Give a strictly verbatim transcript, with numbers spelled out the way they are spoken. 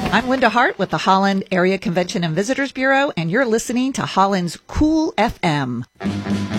I'm Linda Hart with the Holland Area Convention and Visitors Bureau, and you're listening to Holland's Cool F M.